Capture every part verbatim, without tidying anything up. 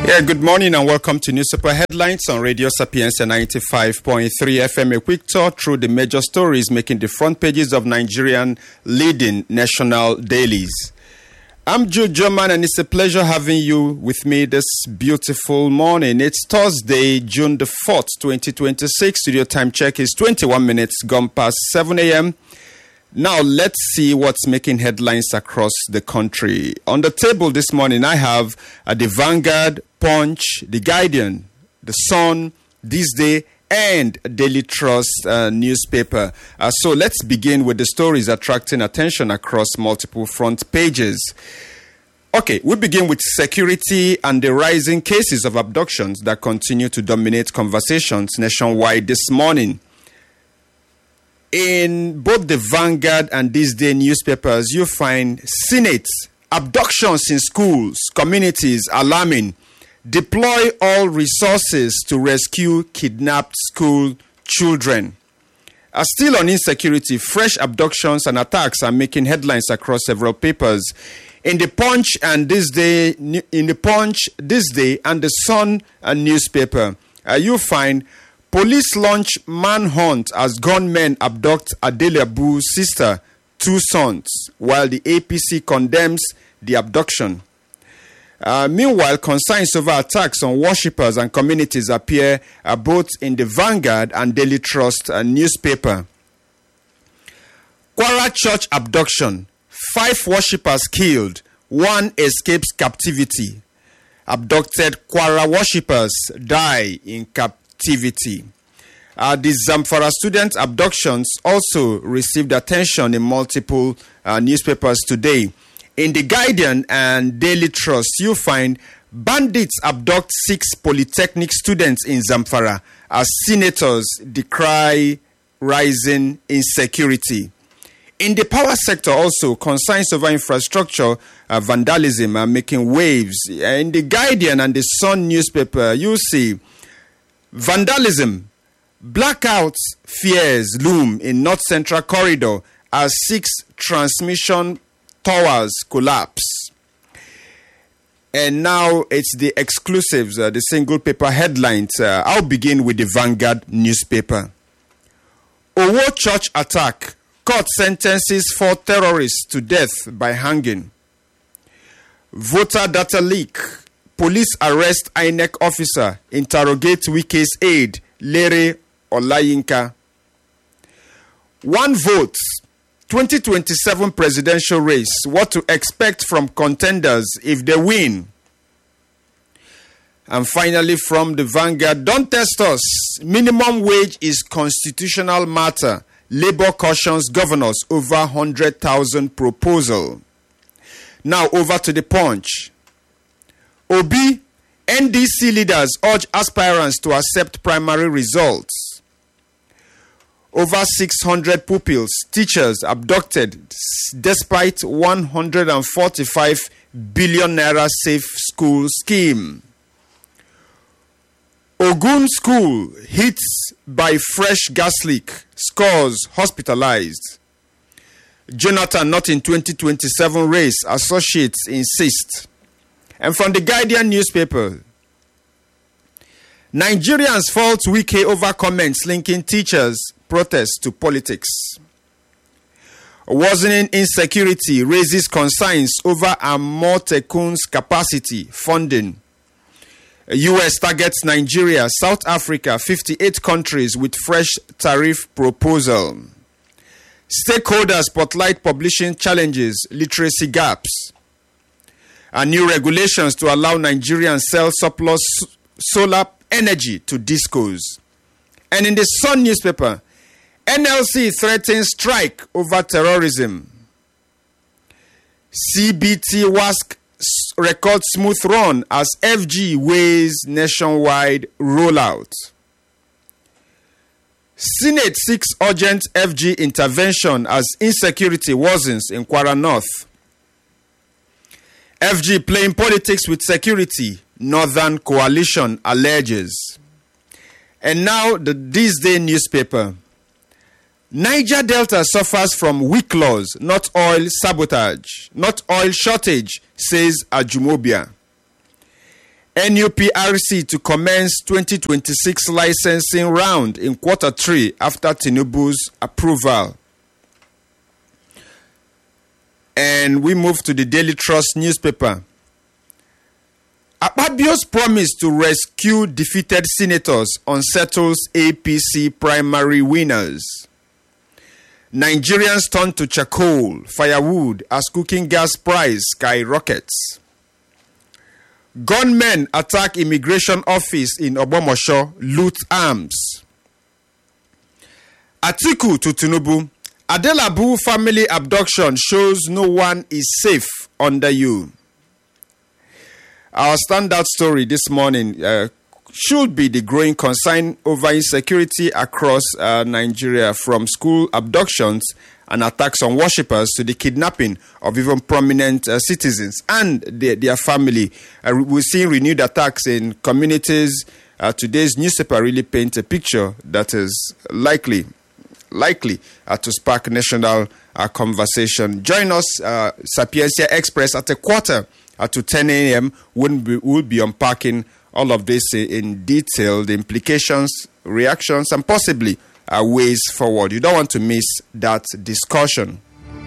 Yeah, good morning and welcome to Newspaper Headlines on Radio Sapienza ninety-five point three F M. A quick tour through the major stories making the front pages of Nigerian leading national dailies. I'm Joe German and it's a pleasure having you with me this beautiful morning. It's Thursday, June the fourth, twenty twenty-six. Studio time check is twenty-one minutes gone past seven a.m. Now, let's see what's making headlines across the country. On the table this morning, I have uh, the Vanguard, Punch, the Guardian, the Sun, This Day, and Daily Trust uh, newspaper. Uh, so let's begin with the stories attracting attention across multiple front pages. Okay, we begin with security and the rising cases of abductions that continue to dominate conversations nationwide this morning. In both the Vanguard and This Day newspapers, you find Senate, abductions in schools, communities alarming, deploy all resources to rescue kidnapped school children. Uh, still on insecurity, fresh abductions and attacks are making headlines across several papers. In the Punch and This Day, in the Punch, This Day and the Sun uh, newspaper, uh, you find police launch manhunt as gunmen abduct Adele Abu's sister, two sons, while the A P C condemns the abduction. Uh, meanwhile, concerns over attacks on worshippers and communities appear uh, both in the Vanguard and Daily Trust uh, newspaper. Kwara Church abduction. Five worshippers killed. One escapes captivity. Abducted Kwara worshippers die in captivity. Uh, the Zamfara student abductions also received attention in multiple uh, newspapers today. In the Guardian and Daily Trust, you find bandits abduct six polytechnic students in Zamfara as senators decry rising insecurity. In the power sector also, concerns over infrastructure uh, vandalism are making waves. In the Guardian and the Sun newspaper, you see vandalism, blackouts fears loom in North Central Corridor as six transmission towers collapse. And now it's the exclusives, uh, the single paper headlines. Uh, I'll begin with the Vanguard newspaper. Owo church attack. Court sentences four terrorists to death by hanging. Voter data leak. Police arrest I N E C officer. Interrogate Wike's aide, Lere Olayinka. One vote. twenty twenty-seven presidential race. What to expect from contenders if they win? And finally, from the Vanguard, don't test us. Minimum wage is constitutional matter. Labour cautions governors over one hundred thousand proposal. Now over to the Punch. Obi, N D C leaders urge aspirants to accept primary results. Over six hundred pupils, teachers abducted despite one hundred forty-five billion naira safe school scheme. Ogun school hits by fresh gas leak, scores hospitalized. Jonathan not in twenty twenty-seven race, associates insist. And from the Guardian newspaper, Nigerians fault Wike over comments linking teachers' protests to politics. Worsening insecurity raises concerns over Amotekun's capacity funding. U S targets Nigeria, South Africa, fifty-eight countries with fresh tariff proposal. Stakeholders spotlight publishing challenges, literacy gaps. And new regulations to allow Nigerians sell surplus solar energy to discos. And in the Sun newspaper, N L C threatens strike over terrorism. C B T WASC record smooth run as F G weighs nationwide rollout. Senate seeks urgent F G intervention as insecurity worsens in Kwara North. F G playing politics with security, Northern Coalition alleges. And now the This Day newspaper. Niger Delta suffers from weak laws, not oil sabotage, not oil shortage, says Ajumobia. N U P R C to commence twenty twenty-six licensing round in quarter three after Tinubu's approval. And we move to the Daily Trust newspaper. Akpabio's promise to rescue defeated senators unsettles A P C primary winners. Nigerians turn to charcoal, firewood as cooking gas price skyrockets. Gunmen attack immigration office in Ogbomosho, loot arms. Atiku to Tinubu. Adelabu family abduction shows no one is safe under you. Our standout story this morning uh, should be the growing concern over insecurity across uh, Nigeria, from school abductions and attacks on worshippers to the kidnapping of even prominent uh, citizens and their, their family. Uh, we're seeing renewed attacks in communities. Uh, today's newspaper really paints a picture that is likely likely uh, to spark national uh, conversation. Join us, uh, Sapiencia Express, at a quarter uh, to ten a.m. We'll be, we'll be unpacking all of this in detail, the implications, reactions, and possibly uh, ways forward. You don't want to miss that discussion.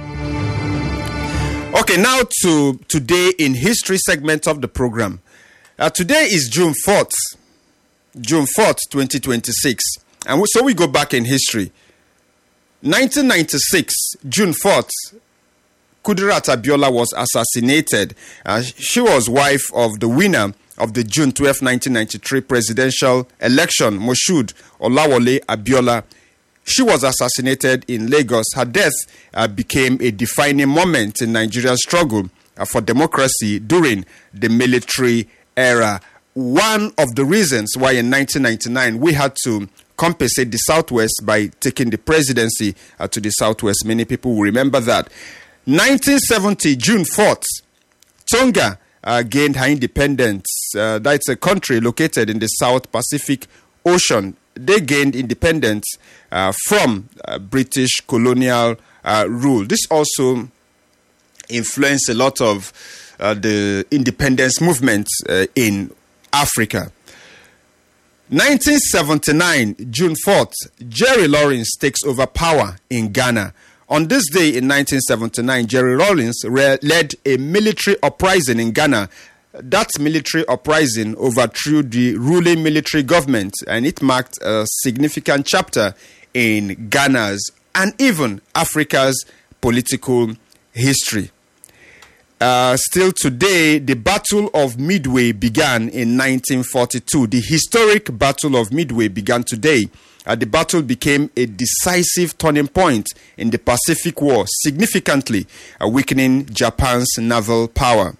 Okay, now to Today in History segment of the program. Uh, today is June fourth, June fourth, twenty twenty-six. And we, so we go back in history. nineteen ninety-six, June fourth, Kudirat Abiola was assassinated. Uh, she was wife of the winner of the June twelfth, nineteen ninety-three presidential election, Moshood Olawale Abiola. She was assassinated in Lagos. Her death uh, became a defining moment in Nigeria's struggle uh, for democracy during the military era. One of the reasons why in nineteen ninety-nine we had to compensate the Southwest by taking the presidency uh, to the Southwest. Many people will remember that. nineteen seventy, June fourth, Tonga uh, gained her independence. Uh, that's a country located in the South Pacific Ocean. They gained independence uh, from uh, British colonial uh, rule. This also influenced a lot of uh, the independence movement uh, in Africa. nineteen seventy-nine, June fourth, Jerry Lawrence takes over power in Ghana. On this day in nineteen seventy-nine, Jerry Rawlings re- led a military uprising in Ghana. That military uprising overthrew the ruling military government, and it marked a significant chapter in Ghana's and even Africa's political history. Uh, still today, the Battle of Midway began in nineteen forty-two. The historic Battle of Midway began today. Uh, the battle became a decisive turning point in the Pacific War, significantly uh, weakening Japan's naval power.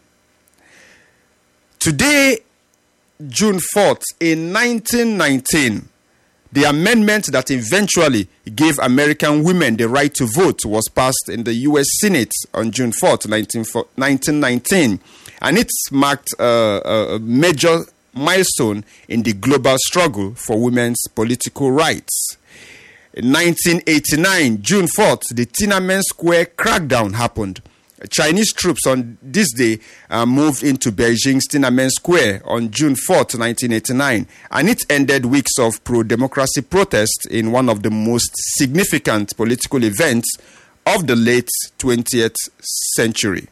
Today, June fourth, in nineteen nineteen, the amendment that eventually gave American women the right to vote was passed in the U S Senate on June fourth, nineteen nineteen, and it marked a, a major milestone in the global struggle for women's political rights. In nineteen eighty-nine, June fourth, the Tiananmen Square crackdown happened. Chinese troops on this day uh, moved into Beijing's Tiananmen Square on June fourth, nineteen eighty-nine, and it ended weeks of pro-democracy protests in one of the most significant political events of the late twentieth century.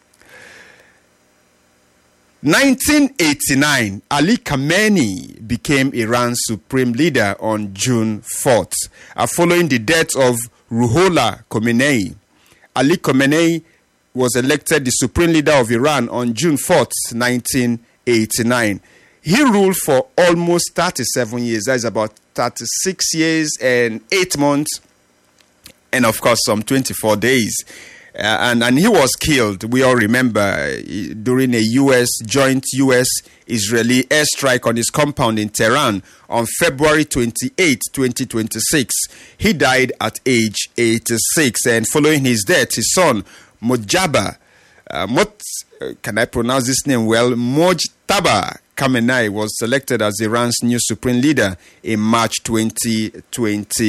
nineteen eighty-nine, Ali Khamenei became Iran's supreme leader on June fourth, uh, following the death of Ruhollah Khomeini. Ali Khamenei was elected the supreme leader of Iran on June fourth, nineteen eighty-nine. He ruled for almost thirty-seven years. That is about thirty-six years and eight months, and of course some twenty-four days. Uh, and, and he was killed, we all remember, uh, during a U S joint U S-Israeli airstrike on his compound in Tehran on February twenty-eighth, twenty twenty-six. He died at age eighty-six, and following his death, his son, Mojtaba, uh, Mot, uh, can I pronounce this name well? Mojtaba Khamenei was selected as Iran's new supreme leader in March twenty twenty-six.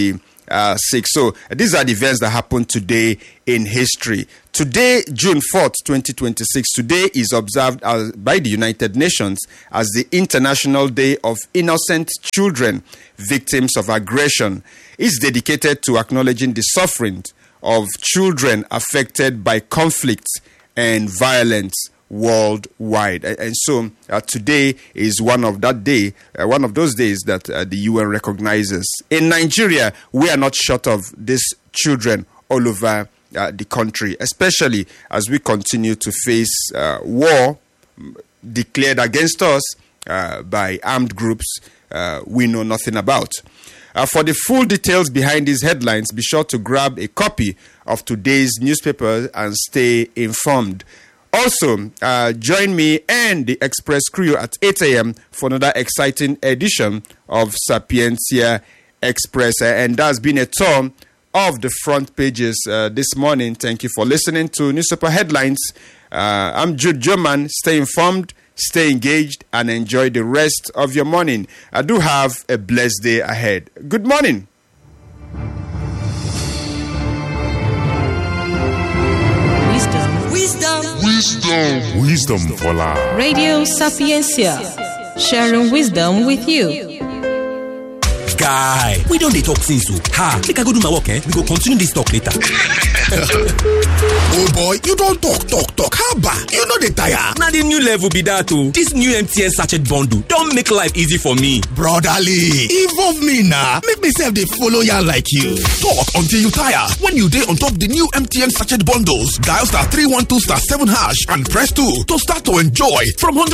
six. So uh, these are the events that happened today in history. Today, June fourth, twenty twenty-six, today is observed as, by the United Nations as the International Day of Innocent Children, Victims of Aggression. It's dedicated to acknowledging the suffering of children affected by conflict and violence worldwide. And so uh, today is one of that day, uh, one of those days that uh, the U N recognizes. In Nigeria, we are not short of these children all over uh, the country, especially as we continue to face uh, war declared against us uh, by armed groups uh, we know nothing about. Uh, for the full details behind these headlines, be sure to grab a copy of today's newspaper and stay informed. Also, uh, join me and the Express crew at eight a.m. for another exciting edition of Sapientia Express. Uh, and that's been a tour of the front pages uh, this morning. Thank you for listening to Newspaper Headlines. Uh, I'm Jude German. Stay informed, stay engaged, and enjoy the rest of your morning. I do have a blessed day ahead. Good morning. Wisdom. Wisdom. Wisdom for life. Radio Sapiencia. Sharing wisdom with you. Guy, we don't dey talk since so. Ha, make I go do my work, eh? We go continue this talk later. Oh boy, you don't talk, talk, talk. How about? You know the tire. Now the new level be that too. This new M T N sachet bundle don't make life easy for me. Brotherly, involve me now. Make me self the follow ya like you. Talk until you tire. When you dey on top the new M T N sachet bundles, dial star three one two star seven hash and press two to start to enjoy from one hundred